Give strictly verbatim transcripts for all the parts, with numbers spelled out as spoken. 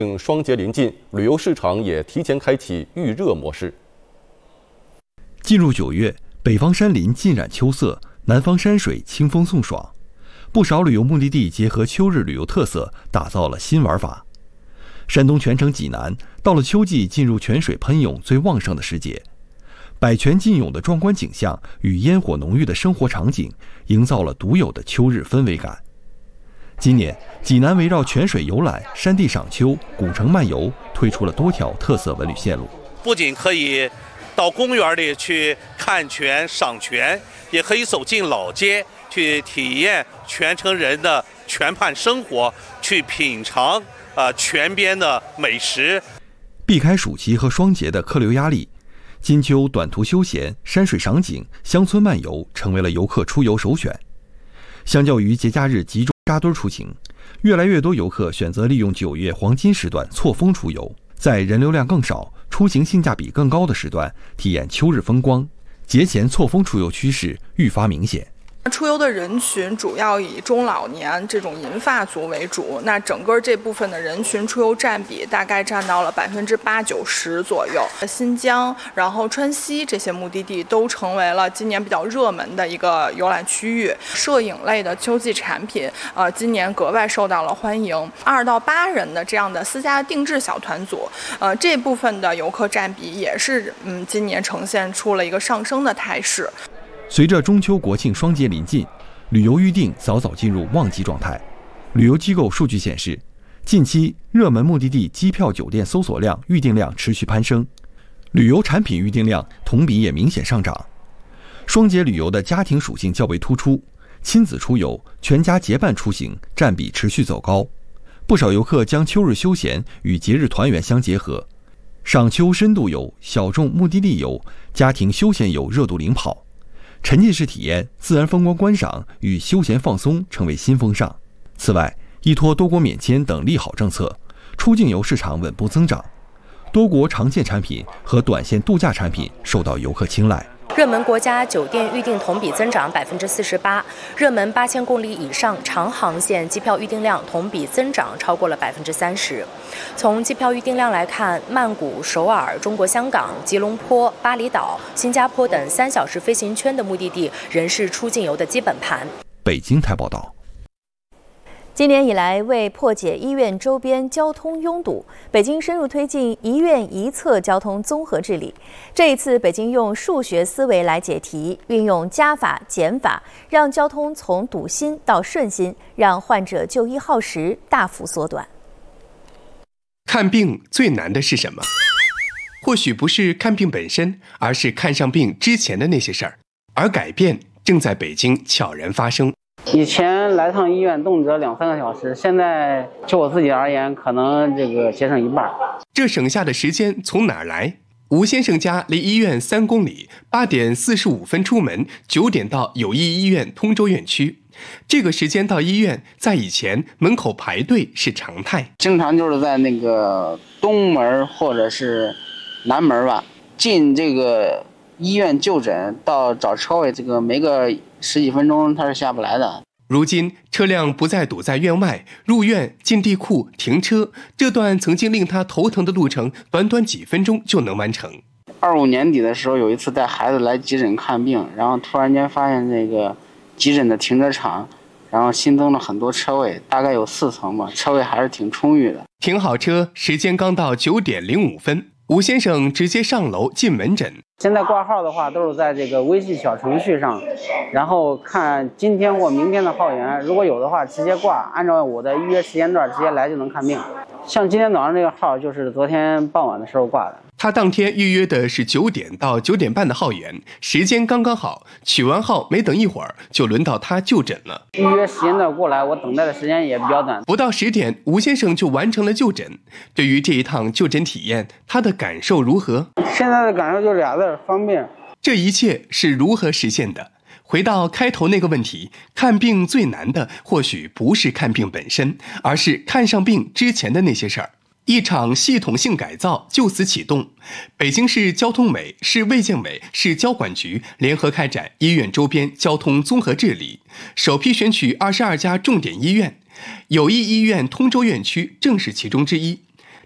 双节临近，旅游市场也提前开启预热模式。 进入九月，北方山林尽染秋色，南方山水清风送爽。不少旅游目的地结合秋日旅游特色，打造了新玩法。山东全城济南，到了秋季进入泉水喷涌最旺盛的时节，百泉竞涌的壮观景象与烟火浓郁的生活场景，营造了独有的秋日氛围感。今年，济南围绕泉水游览、山地赏秋、古城漫游，推出了多条特色文旅线路。 不仅可以到公园里去看泉、赏泉，也可以走进老街，去体验泉城人的泉畔生活，去品尝呃泉边的美食。 避开暑期和双节的客流压力，金秋短途休闲、山水赏景、乡村漫游成为了游客出游首选。相较于节假日集中扎堆出行，越来越多游客选择利用九月黄金时段错峰出游，在人流量更少、出行性价比更高的时段体验秋日风光。节前错峰出游趋势愈发明显。 出游的人群主要以中老年这种银发族为主，那整个这部分的人群出游占比大概占到了百分之八九十左右。新疆，然后川西这些目的地都成为了今年比较热门的一个游览区域。摄影类的秋季产品，呃，今年格外受到了欢迎。二到八人的这样的私家定制小团组，呃，这部分的游客占比也是嗯，今年呈现出了一个上升的态势。 随着中秋国庆双节临近，旅游预订早早进入旺季状态。旅游机构数据显示，近期热门目的地机票、酒店搜索量、预订量持续攀升，旅游产品预订量同比也明显上涨。双节旅游的家庭属性较为突出，亲子出游、全家结伴出行占比持续走高。不少游客将秋日休闲与节日团圆相结合，赏秋深度游、小众目的地游、家庭休闲游热度领跑。沉浸式体验、自然风光观赏与休闲放松成为新风尚。此外，依托多国免签等利好政策，出境游市场稳步增长，多国长线产品和短线度假产品受到游客青睐。 热门国家酒店预订同比增长百分之四十八，热门八千公里以上长航线机票预订量同比增长超过了百分之三十。从机票预订量来看，曼谷、首尔、中国香港、吉隆坡、巴厘岛、新加坡等三小时飞行圈的目的地仍是出境游的基本盘。 北京台报道。 今年以来，为破解医院周边交通拥堵，北京深入推进医院一侧交通综合治理。这一次，北京用数学思维来解题，运用加法、减法，让交通从堵心到顺心，让患者就医耗时大幅缩短。 看病最难的是什么？或许不是看病本身，而是看上病之前的那些事儿。而改变正在北京悄然发生。 以前来趟医院动辄两三个小时，现在就我自己而言，可能这个节省一半。 这省下的时间从哪儿来？吴先生家离医院三公里，八点四十五分出门，九点到友谊医院通州院区。这个时间到医院，在以前门口排队是常态， 经常就是在那个东门或者是南门吧，进这个医院就诊到找车位，这个没个十几分钟他是下不来的。 如今车辆不再堵在院外，入院、进地库、停车，这段曾经令他头疼的路程，短短几分钟就能完成。 二五年底的时候，有一次带孩子来急诊看病，然后突然间发现这个急诊的停车场，然后新增了很多车位，大概有四层吧，车位还是挺充裕的。 停好车，时间刚到九点零五分，吴先生直接上楼进门诊。 现在挂号的话都是在这个微信小程序上，然后看今天或明天的号源，如果有的话直接挂，按照我的预约时间段直接来就能看病。像今天早上这个号就是昨天傍晚的时候挂的。 他当天预约的是九点到九点半的号源，时间刚刚好，取完号没等一会儿就轮到他就诊了。 预约时间段过来，我等待的时间也比较短， 不到十点，吴先生就完成了就诊。对于这一趟就诊体验，他的感受如何？ 现在的感受就俩字：方便。 这一切是如何实现的？回到开头那个问题，看病最难的或许不是看病本身，而是看上病之前的那些事儿。一场系统性改造就此启动，北京市交通委、市卫健委、市交管局联合开展医院周边交通综合治理，首批选取二十二家重点医院，友谊医院通州院区正是其中之一。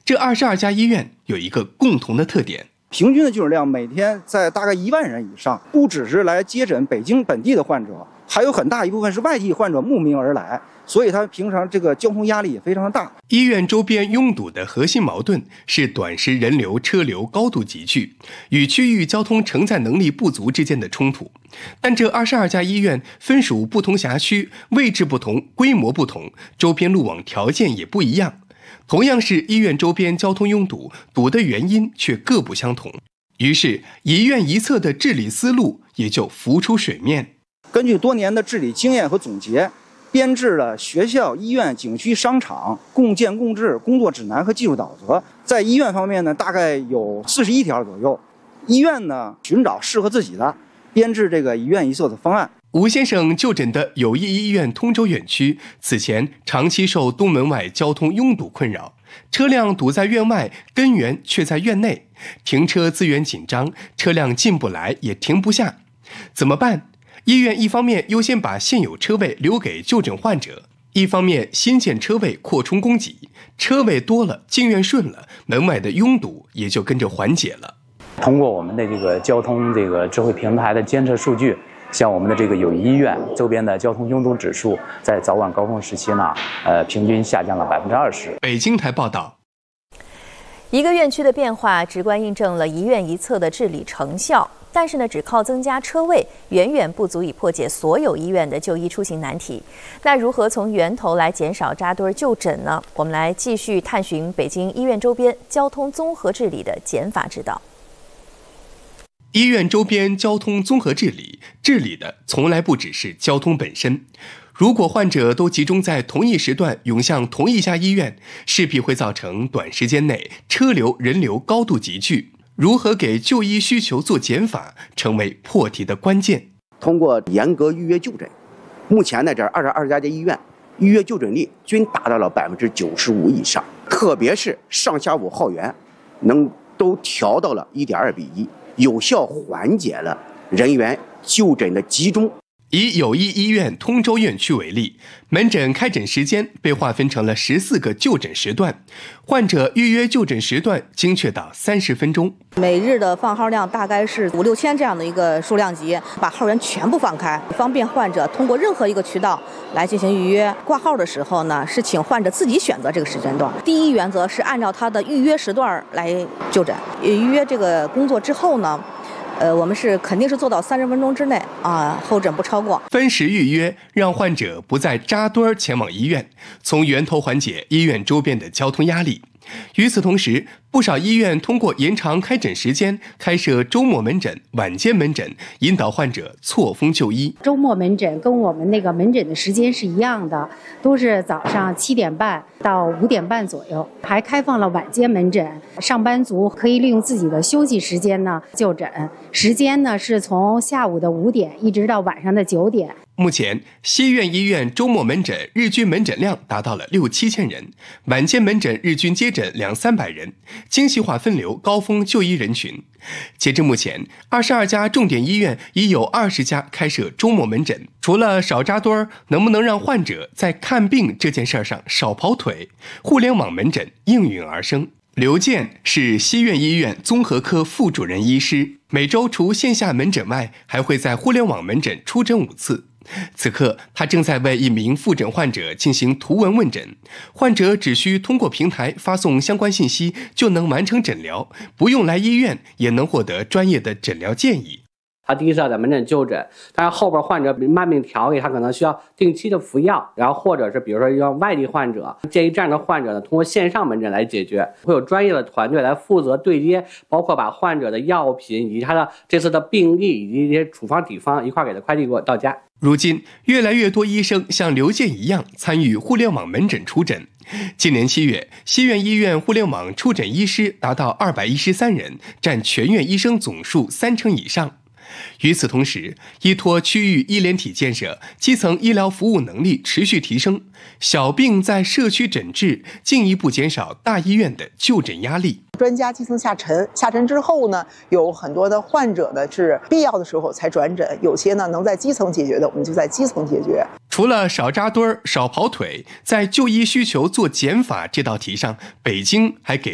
这二十二家医院有一个共同的特点。 平均的就诊量每天在大概一万人以上，不只是来接诊北京本地的患者，还有很大一部分是外地患者慕名而来，所以他平常这个交通压力也非常的大。 医院周边拥堵的核心矛盾是短时人流车流高度集聚与区域交通承载能力不足之间的冲突。但这二十二家医院分属不同辖区，位置不同，规模不同，周边路网条件也不一样。同样是医院周边交通拥堵，堵的原因却各不相同。于是一院一策的治理思路也就浮出水面。 根据多年的治理经验和总结，编制了学校、医院、景区、商场共建共治工作指南和技术导则。在医院方面呢，大概有四十一条左右。医院呢，寻找适合自己的，编制这个一院一策的方案。 吴先生就诊的友谊医院通州院区，此前长期受东门外交通拥堵困扰，车辆堵在院外，根源却在院内，停车资源紧张，车辆进不来也停不下，怎么办？医院一方面优先把现有车位留给就诊患者，一方面新建车位扩充供给，车位多了，进院顺了，门外的拥堵也就跟着缓解了。 通过我们的这个交通这个智慧平台的监测数据，像我们的这个友谊医院周边的交通拥堵指数，在早晚高峰时期呢，呃，平均下降了百分之二十。 北京台报道。 一个院区的变化，直观印证了一院一策的治理成效。但是呢，只靠增加车位，远远不足以破解所有医院的就医出行难题。那如何从源头来减少扎堆就诊呢？我们来继续探寻北京医院周边交通综合治理的减法之道。 医院周边交通综合治理，治理的从来不只是交通本身。如果患者都集中在同一时段涌向同一家医院，势必会造成短时间内车流人流高度集聚。如何给就医需求做减法，成为破题的关键。 通过严格预约就诊，目前呢这二十二家医院预约就诊率均达到了百分之九十五以上，特别是上下午号源能都调到了一点二比一，有效缓解了人员就诊的集中。 以友谊医院通州院区为例，门诊开诊时间被划分成了十四个就诊时段，患者预约就诊时段精确到三十分钟。 每日的放号量大概是五六千这样的一个数量级，把号源全部放开，方便患者通过任何一个渠道来进行预约。挂号的时候呢，是请患者自己选择这个时间段。第一原则是按照他的预约时段来就诊。预约这个工作之后呢，呃，我们是肯定是做到三十分钟之内啊，候诊不超过。 分时预约，让患者不再扎堆前往医院，从源头缓解医院周边的交通压力。与此同时，不少医院通过延长开诊时间，开设周末门诊、晚间门诊，引导患者错峰就医。 周末门诊跟我们那个门诊的时间是一样的，都是早上七点半到五点半左右，还开放了晚间门诊，上班族可以利用自己的休息时间呢就诊，时间呢是从下午的五点一直到晚上的九点。 目前，西苑医院周末门诊日均门诊量达到了六七千人，晚间门诊日均接诊两三百人，精细化分流高峰就医人群。截至目前，二十二家重点医院已有二十家开设周末门诊。除了少扎堆儿，能不能让患者在看病这件事上少跑腿？互联网门诊应运而生。刘健是西苑医院综合科副主任医师，每周除线下门诊外，还会在互联网门诊出诊五次。此刻，他正在为一名复诊患者进行图文问诊，患者只需通过平台发送相关信息就能完成诊疗，不用来医院也能获得专业的诊疗建议。 他第一次要在门诊就诊，但是后边患者慢病调理，他可能需要定期的服药，然后或者是比如说要外地患者，建议这样的患者呢，通过线上门诊来解决，会有专业的团队来负责对接，包括把患者的药品以及他的这次的病历以及一些处方底方一块给他快递过到家。 如今，越来越多医生像刘健一样参与互联网门诊出诊。今年七月，西苑医院互联网出诊医师达到二百一十三人，占全院医生总数三成以上。与此同时，依托区域医联体建设，基层医疗服务能力持续提升，小病在社区诊治，进一步减少大医院的就诊压力。 专家基层下沉，下沉之后呢，有很多的患者呢是必要的时候才转诊，有些呢能在基层解决的，我们就在基层解决。 除了少扎堆儿、少跑腿，在就医需求做减法这道题上，北京还给